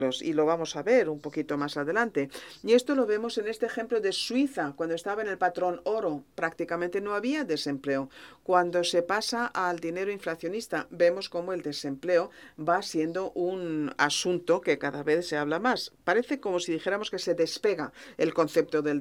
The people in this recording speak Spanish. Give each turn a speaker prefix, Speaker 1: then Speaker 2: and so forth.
Speaker 1: y lo vamos a ver un poquito más adelante. Y esto lo vemos en este ejemplo de Suiza, cuando estaba en el patrón oro, prácticamente no había desempleo. Cuando se pasa al dinero inflacionista, vemos cómo el desempleo va siendo un asunto que cada vez se habla más. Parece como si dijéramos que se despega el concepto del